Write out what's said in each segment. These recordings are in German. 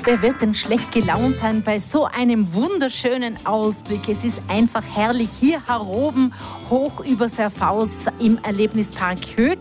Wer wird denn schlecht gelaunt sein bei so einem wunderschönen Ausblick? Es ist einfach herrlich hier heroben, hoch über Serfaus im Erlebnispark Höck.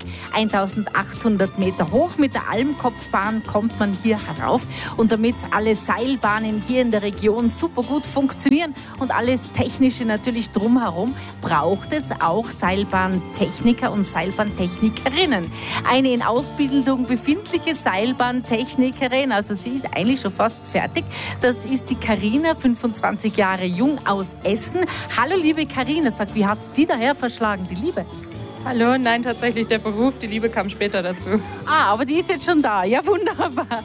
1800 Meter hoch mit der Almkopfbahn kommt man hier herauf. Und damit alle Seilbahnen hier in der Region super gut funktionieren und alles Technische natürlich drumherum, braucht es auch Seilbahntechniker und Seilbahntechnikerinnen. Eine in Ausbildung befindliche Seilbahntechnikerin, also sie ist eigentlich schon fast fertig. Das ist die Carina, 25 Jahre jung aus Essen. Hallo liebe Carina, sag, wie hat es die daher verschlagen, die Liebe? Hallo, nein, tatsächlich der Beruf, die Liebe kam später dazu. Aber die ist jetzt schon da, ja wunderbar.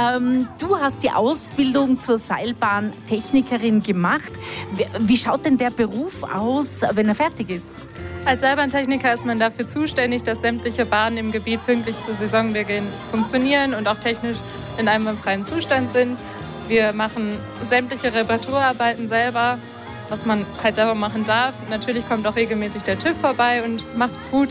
Du hast die Ausbildung zur Seilbahntechnikerin gemacht. Wie schaut denn der Beruf aus, wenn er fertig ist? Als Seilbahntechniker ist man dafür zuständig, dass sämtliche Bahnen im Gebiet pünktlich zu Saisonbeginn funktionieren und auch technisch in einem freien Zustand sind. Wir machen sämtliche Reparaturarbeiten selber, was man halt selber machen darf. Natürlich kommt auch regelmäßig der TÜV vorbei und macht gut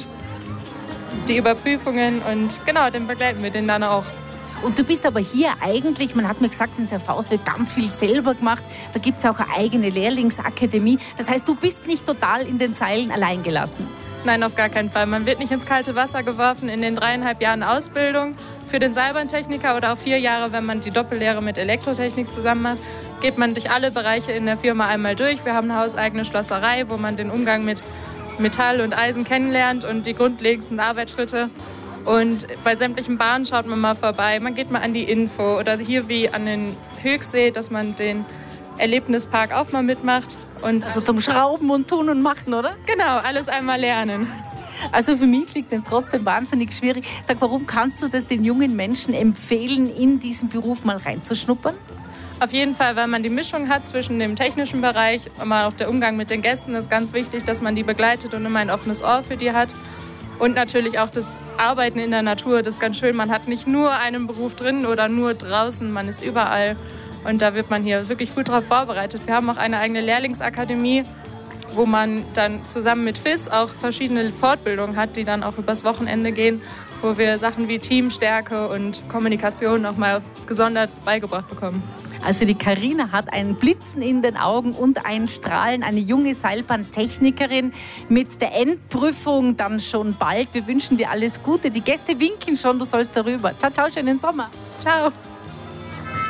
die Überprüfungen und genau, den begleiten wir den dann auch. Und du bist aber hier eigentlich, man hat mir gesagt, in Serfaus wird ganz viel selber gemacht. Da gibt es auch eine eigene Lehrlingsakademie. Das heißt, du bist nicht total in den Seilen allein gelassen. Nein, auf gar keinen Fall. Man wird nicht ins kalte Wasser geworfen in den 3,5 Jahren Ausbildung. Für den Seilbahntechniker oder auch 4 Jahre, wenn man die Doppellehre mit Elektrotechnik zusammen macht, geht man durch alle Bereiche in der Firma einmal durch. Wir haben eine hauseigene Schlosserei, wo man den Umgang mit Metall und Eisen kennenlernt und die grundlegendsten Arbeitsschritte. Und bei sämtlichen Bahnen schaut man mal vorbei. Man geht mal an die Info oder hier wie an den Höchsee, dass man den Erlebnispark auch mal mitmacht. Und also zum Schrauben und Tun und Machen, oder? Genau, alles einmal lernen. Also für mich klingt das trotzdem wahnsinnig schwierig. Sag, warum kannst du das den jungen Menschen empfehlen, in diesen Beruf mal reinzuschnuppern? Auf jeden Fall, weil man die Mischung hat zwischen dem technischen Bereich, aber auch der Umgang mit den Gästen ist ganz wichtig, dass man die begleitet und immer ein offenes Ohr für die hat. Und natürlich auch das Arbeiten in der Natur, das ist ganz schön. Man hat nicht nur einen Beruf drin oder nur draußen, man ist überall. Und da wird man hier wirklich gut darauf vorbereitet. Wir haben auch eine eigene Lehrlingsakademie, wo man dann zusammen mit FIS auch verschiedene Fortbildungen hat, die dann auch übers Wochenende gehen, wo wir Sachen wie Teamstärke und Kommunikation noch mal gesondert beigebracht bekommen. Also die Carina hat ein Blitzen in den Augen und ein Strahlen, eine junge Seilbahntechnikerin mit der Endprüfung dann schon bald. Wir wünschen dir alles Gute. Die Gäste winken schon, du sollst darüber. Ciao, ciao, schönen Sommer. Ciao.